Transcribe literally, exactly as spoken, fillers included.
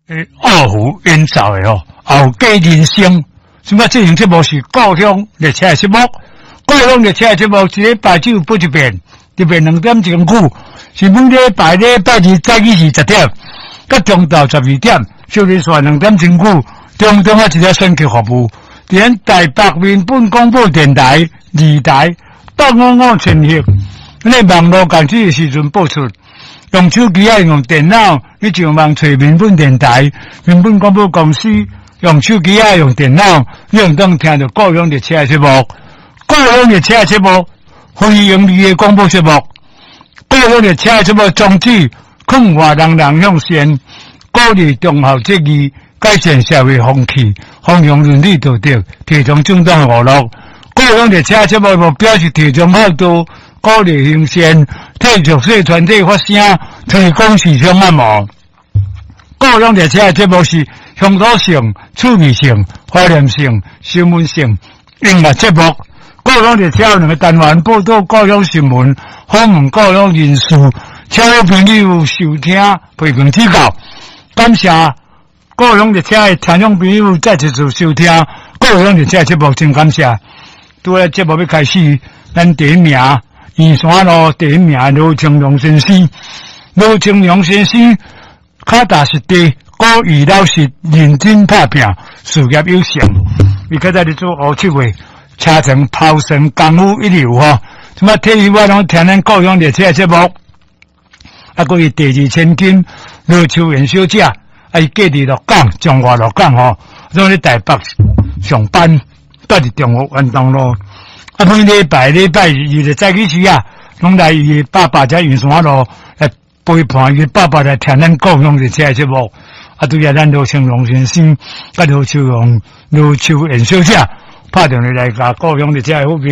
诶，二胡演奏的哦，后继人生。什么？这项节目是故乡列车节目，故乡列车节目一礼拜只有播一遍，一遍两点钟久，是每礼拜礼拜二早起是十点，甲中昼十二点，小日线两点钟久，中中啊一条选曲服务，连台北民本广播电台二台八五五全线，咧网络工资的时阵播出。用手机啊，用电脑，你上网找民本电台、民本广播公司。用手机啊，用电脑，你用当听到故乡列车节目。故乡列车节目，非盈利的广播节目。故乡列车节目宗旨，劝化人人向善，鼓励忠孝节义，改善社会风气，弘扬伦理道德，提倡正当娱乐。故乡列车节目目标是提倡孝道，鼓励行善，替弱势团体发声，推广时尚按摩。故乡列车节目是乡土性、趣味性、怀念性、新闻性音乐节目。故乡列车有两个单元报道故乡新闻，访问故乡人士，请有朋友收听，陪伴指教。感谢故乡列车的听众朋友再次收听故乡列车节目，真感谢。拄咧节目要开始，咱第一名圆山路第一名罗清良先生，罗清良先生脚踏实地。古语老实，认真打拼，事业有成。伊较早咧做乌漆话，车程抛绳功夫一流吼。什么体育我拢听咱故乡列车节目。啊，佮伊第二千金罗秋元小姐，啊，伊嫁伫鹿港，中华鹿港吼，拢咧台北上班，住伫中国运动路。啊，每礼拜礼拜二就早起时啊，拢来伊爸爸在圆山路来陪伴伊爸爸来听咱故乡列车节目。啊，对啊，咱罗清龙先生，甲罗秋荣、罗秋元小姐，拍电话来甲故乡列车好评。